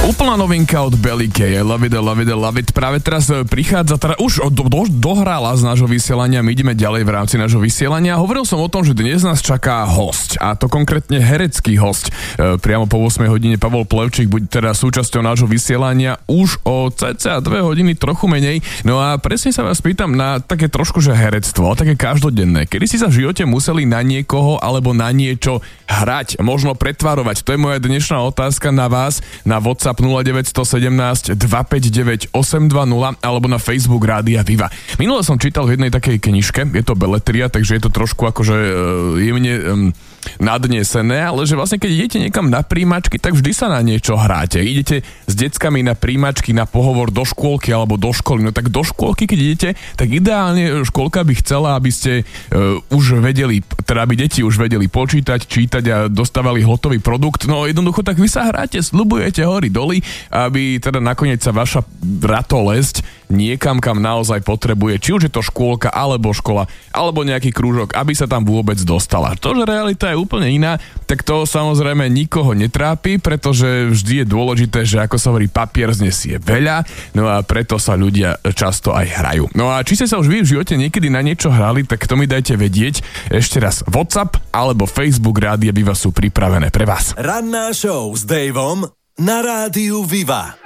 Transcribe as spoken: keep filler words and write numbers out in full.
Úplná novinka od Belly K. I love it, I love it, I love it. Práve teraz prichádza, teda už do, do, dohrála z nášho vysielania, my ideme ďalej v rámci nášho vysielania. Hovoril som o tom, že dnes nás čaká hosť, a to konkrétne herecký hosť. E, priamo po ôsmej hodine Pavol Plevčík bude teda súčasťou nášho vysielania už o cca dve hodiny, trochu menej. No a presne sa vás pýtam na také trošku, že herectvo, také každodenné. Kedy si sa v živote museli na niekoho alebo na niečo hrať, možno pretvarovať? To je moja dnešná otázka na vás, na WhatsApp nula deväť jedna sedem dva päť deväť osem dva nula alebo na Facebook Rádia Viva. Minule som čítal v jednej takej knižke, je to beletria, takže je to trošku akože jemne um, nadnesené, ale že vlastne keď idete niekam na príjmačky, tak vždy sa na niečo hráte. Idete s deckami na príjmačky, na pohovor do škôlky alebo do školy. No tak do škôlky, keď idete, tak ideálne škôlka by chcela, aby ste uh, už vedeli, teda aby deti už vedeli počítať, čítať a dostávali hotový produkt. No jednoducho tak vy sa hráte, sľubujete hory doly, aby teda nakoniec sa vaša ratolesť niekam, kam naozaj potrebuje, či už je to škôlka, alebo škola, alebo nejaký krúžok, aby sa tam vôbec dostala. To, že realita je úplne iná, tak to samozrejme nikoho netrápi, pretože vždy je dôležité, že ako sa hovorí, papier znesie veľa, no a preto sa ľudia často aj hrajú. No a či ste sa už vy v živote niekedy na niečo hrali, tak to mi dajte vedieť. Ešte raz, WhatsApp alebo Facebook Rádia Viva sú pripravené pre vás. Ranná show s Davom na Rádiu Viva.